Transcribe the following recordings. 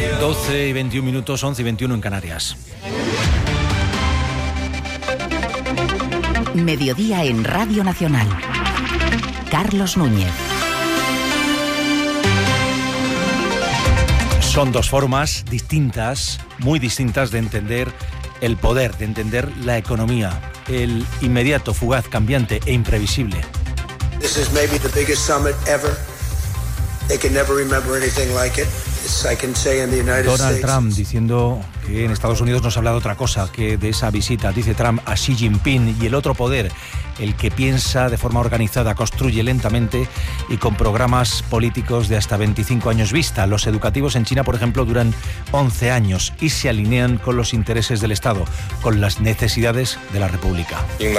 12 y 21 minutos, 11 y 21 en Canarias. Mediodía en Radio Nacional. Carlos Núñez. Son dos formas distintas, muy distintas de entender el poder, de entender la economía. El inmediato, fugaz, cambiante e imprevisible. This is maybe the biggest summit ever. They can never remember anything like it. Donald Trump diciendo que en Estados Unidos no se habla de otra cosa que de esa visita, dice Trump, a Xi Jinping. Y el otro poder, el que piensa de forma organizada, construye lentamente y con programas políticos de hasta 25 años vista. Los educativos en China, por ejemplo, duran 11 años y se alinean con los intereses del Estado, con las necesidades de la República.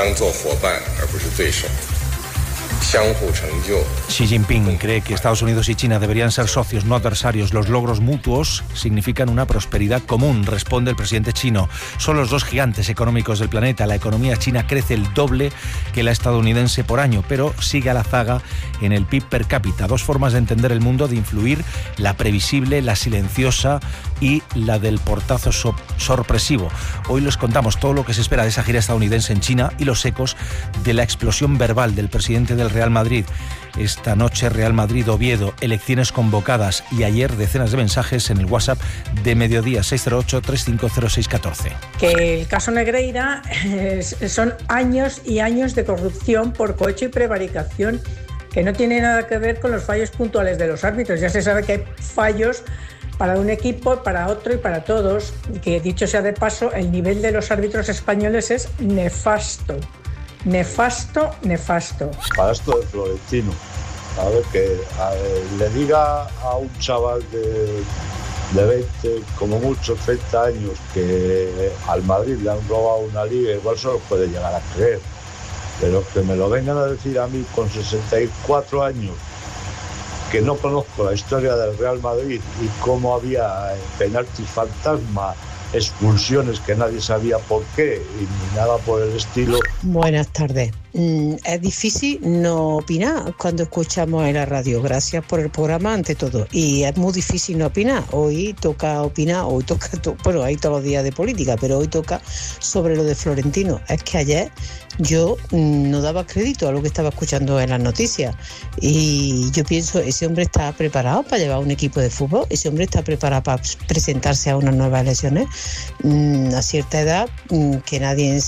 Xi Jinping cree que Estados Unidos y China deberían ser socios, no adversarios. Los logros mutuos significan una prosperidad común, responde el presidente chino. Son los dos gigantes económicos del planeta. La economía china crece el doble que la estadounidense por año, pero sigue a la zaga en el PIB per cápita. Dos formas de entender el mundo, de influir: la previsible, la silenciosa y la del portazo sorpresivo. Hoy les contamos todo lo que se espera de esa gira estadounidense en China y los ecos de la explosión verbal del presidente del Real Madrid. Esta noche Real Madrid-Oviedo, elecciones convocadas, y ayer decenas de mensajes en el WhatsApp de Mediodía, 608-350614. Que el caso Negreira son años y años de corrupción por cohecho y prevaricación, que no tiene nada que ver con los fallos puntuales de los árbitros. Ya se sabe que hay fallos para un equipo, para otro y para todos, y que, dicho sea de paso, el nivel de los árbitros españoles es nefasto. Nefasto. Para esto de Florentino, a ver, que le diga a un chaval de 20, como mucho 30 años, que al Madrid le han robado una liga, igual se lo puede llegar a creer, pero que me lo vengan a decir a mí con 64 años, que no conozco la historia del Real Madrid y cómo había penaltis fantasma, expulsiones que nadie sabía por qué y ni nada por el estilo. Buenas tardes. Es difícil no opinar cuando escuchamos en la radio. Gracias por el programa ante todo. Y es muy difícil no opinar. Hoy toca opinar, bueno, hay todos los días de política, pero hoy toca sobre lo de Florentino. Es que ayer yo no daba crédito a lo que estaba escuchando en las noticias. Y yo pienso, ese hombre está preparado para llevar un equipo de fútbol, ese hombre está preparado para presentarse a unas nuevas elecciones. A cierta edad, que nadie